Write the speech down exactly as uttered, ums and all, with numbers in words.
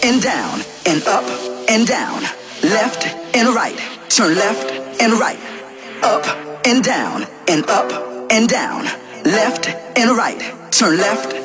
and down and up and down, left and right, turn left and right, up and down and up and down, left and right, turn left